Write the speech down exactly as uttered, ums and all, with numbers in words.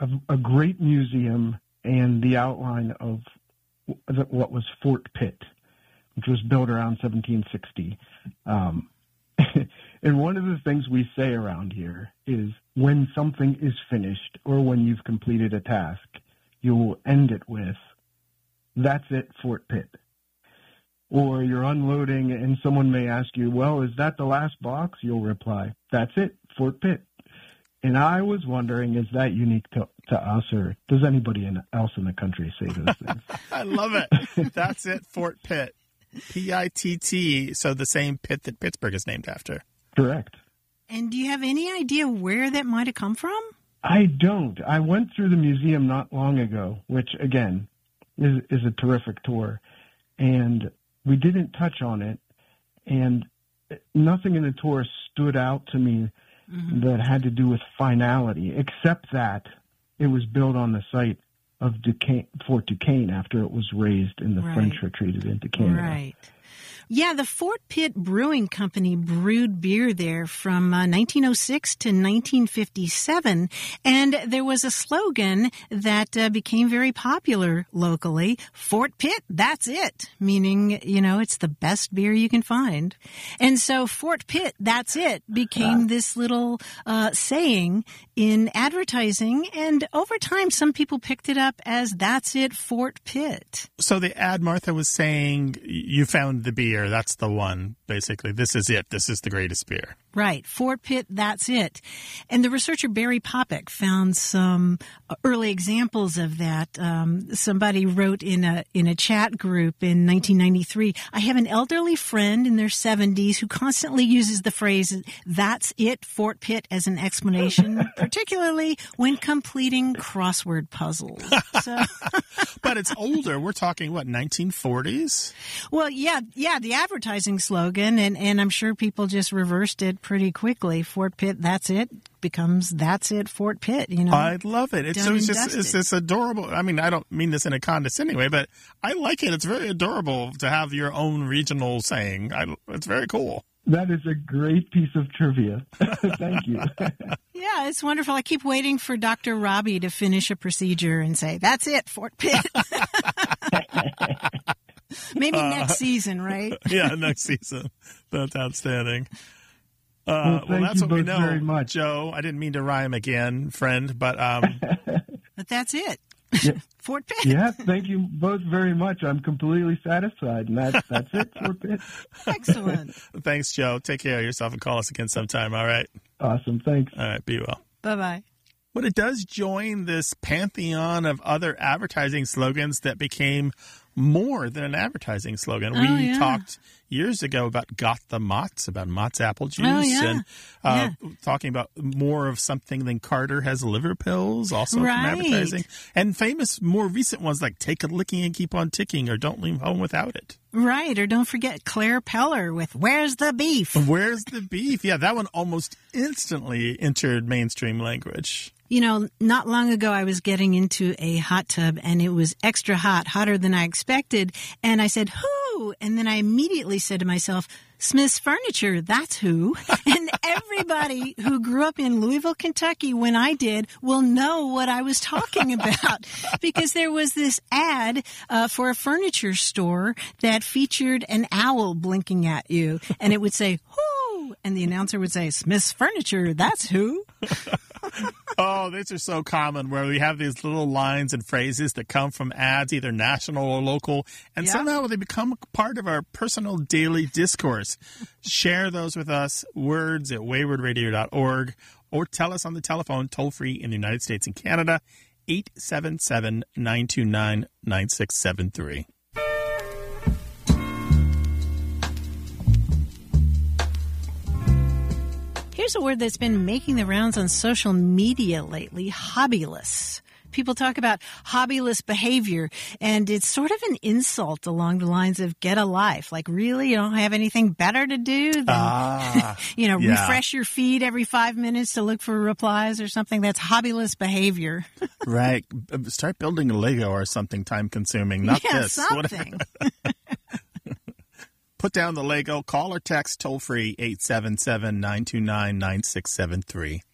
a, a great museum and the outline of what was Fort Pitt, which was built around seventeen sixty. Um, and one of the things we say around here is when something is finished or when you've completed a task, you will end it with, "That's it, Fort Pitt." Or you're unloading and someone may ask you, "Well, is that the last box?" You'll reply, "That's it, Fort Pitt." And I was wondering, is that unique to, to us, or does anybody in, else in the country say those things? I love it. That's it, Fort Pitt. P I T T, so the same pit that Pittsburgh is named after. Correct. And do you have any idea where that might have come from? I don't. I went through the museum not long ago, which, again, is, is a terrific tour. And we didn't touch on it, and nothing in the tour stood out to me mm-hmm. that had to do with finality, except that it was built on the site of Duquesne, Fort Duquesne after it was razed and the right. French retreated into Canada. Right. Yeah, the Fort Pitt Brewing Company brewed beer there from uh, nineteen oh six to nineteen fifty-seven, and there was a slogan that uh, became very popular locally, "Fort Pitt, that's it," meaning, you know, it's the best beer you can find. And so Fort Pitt, that's it, became this little uh, saying in advertising, and over time some people picked it up as "That's it, Fort Pitt." So the ad, Martha, was saying, you found the beer. That's the one, basically. This is it. This is the greatest beer. Right. Fort Pitt, that's it. And the researcher Barry Popick found some early examples of that. Um, somebody wrote in a in a chat group in nineteen ninety-three, "I have an elderly friend in their seventies who constantly uses the phrase, 'That's it, Fort Pitt,' as an explanation, particularly when completing crossword puzzles." So, but it's older. We're talking, what, nineteen forties? Well, yeah, yeah, the advertising slogan, and, and I'm sure people just reversed it pretty quickly. Fort Pitt, that's it, becomes "That's it, Fort Pitt," you know. I love it. It's, so it's just it's this adorable. I mean, I don't mean this in a condescending way, but I like it. It's very adorable to have your own regional saying. I, it's very cool. That is a great piece of trivia. Thank you. Yeah, it's wonderful. I keep waiting for Doctor Robbie to finish a procedure and say, "That's it, Fort Pitt." Maybe uh, next season, right? Yeah, next season. That's outstanding. Uh, well, thank well, that's you what both we know, very much. Joe. I didn't mean to rhyme again, friend, but um, but that's it. Yeah. Fort Pitt. Yeah, thank you both very much. I'm completely satisfied, and that's that's it, Fort Pitt. Excellent. Thanks, Joe. Take care of yourself and call us again sometime. All right. Awesome. Thanks. All right. Be well. Bye bye. But it does join this pantheon of other advertising slogans that became more than an advertising slogan. Oh, we yeah. talked years ago about Got the Mott's, about Mott's apple juice, oh, yeah. and uh, yeah. talking about more of something than Carter has liver pills, also right. from advertising. And famous, more recent ones like Take a Licking and Keep on Ticking, or Don't Leave Home Without It. Right, or don't forget Claire Peller with Where's the Beef? Where's the Beef? Yeah, that one almost instantly entered mainstream language. You know, not long ago I was getting into a hot tub and it was extra hot, hotter than I expected. And I said, who? And then I immediately said to myself, Smith's Furniture, that's who. And everybody who grew up in Louisville, Kentucky when I did will know what I was talking about. Because there was this ad uh, for a furniture store that featured an owl blinking at you. And it would say, who? And the announcer would say, Smith's Furniture, that's who. Oh, these are so common where we have these little lines and phrases that come from ads, either national or local, and yeah. somehow they become part of our personal daily discourse. Share those with us, words at wayward radio dot org, or tell us on the telephone, toll-free in the United States and Canada, eight seven seven, nine two nine, nine six seven three. Here's a word that's been making the rounds on social media lately, hobbyless. People talk about hobbyless behavior, and it's sort of an insult along the lines of get a life. Like, really? You don't have anything better to do than, ah, you know, yeah. refresh your feed every five minutes to look for replies or something? That's hobbyless behavior. Right. Start building a Lego or something time-consuming, not yeah, this. something. Put down the Lego, call or text toll-free eight seven seven, nine two nine, nine six seven three.